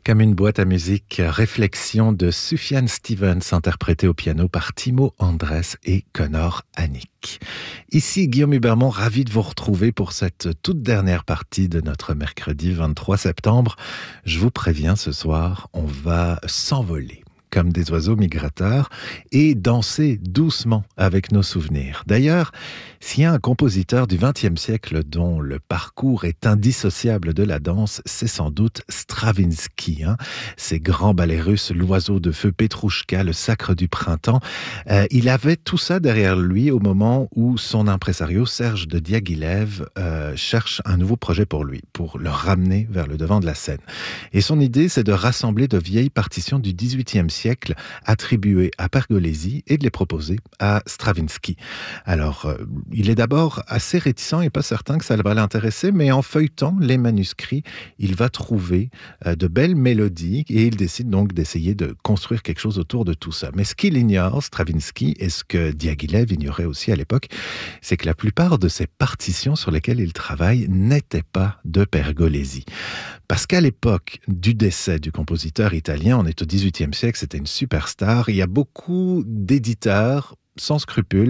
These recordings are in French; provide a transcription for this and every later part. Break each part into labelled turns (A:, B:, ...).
A: Comme une boîte à musique, réflexion de Sufjan Stevens, interprété au piano par Timo Andrés et Connor Hannick. Ici Guillaume Hubermont, ravi de vous retrouver pour cette toute dernière partie de notre mercredi 23 septembre. Je vous préviens, ce soir, on va s'envoler comme des oiseaux migrateurs et danser doucement avec nos souvenirs. D'ailleurs, s'il y a un compositeur du XXe siècle dont le parcours est indissociable de la danse, c'est sans doute Stravinsky. Ces grands ballets russes, l'oiseau de feu, Petrouchka, le sacre du printemps. Il avait tout ça derrière lui au moment où son impresario Serge de Diaghilev cherche un nouveau projet pour lui, pour le ramener vers le devant de la scène. Et son idée, c'est de rassembler de vieilles partitions du XVIIIe siècle attribuées à Pergolesi et de les proposer à Stravinsky. Alors, il est d'abord assez réticent et pas certain que ça va l'intéresser, mais en feuilletant les manuscrits, il va trouver de belles mélodies et il décide donc d'essayer de construire quelque chose autour de tout ça. Mais ce qu'il ignore, Stravinsky, et ce que Diaghilev ignorait aussi à l'époque, c'est que la plupart de ces partitions sur lesquelles il travaille n'étaient pas de Pergolesi. Parce qu'à l'époque du décès du compositeur italien, on est au XVIIIe siècle, c'était une superstar, il y a beaucoup d'éditeurs sans scrupules,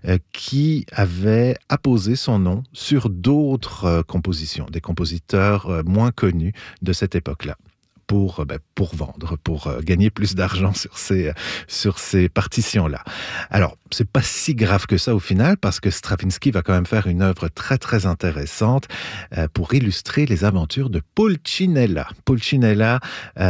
A: qui avaient apposé son nom sur d'autres compositions, des compositeurs moins connus de cette époque-là. Pour vendre, pour gagner plus d'argent sur ces partitions-là. Alors, c'est pas si grave que ça au final, parce que Stravinsky va quand même faire une œuvre très très intéressante pour illustrer les aventures de Pulcinella. Pulcinella,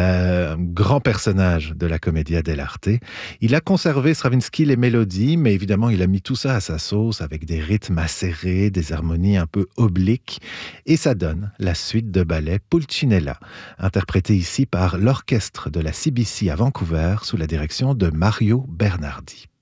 A: grand personnage de la Commedia dell'arte. Il a conservé, Stravinsky, les mélodies, mais évidemment, il a mis tout ça à sa sauce, avec des rythmes acérés, des harmonies un peu obliques, et ça donne la suite de ballet Pulcinella, interprétée ici par l'orchestre de la CBC à Vancouver sous la direction de Mario Bernardi.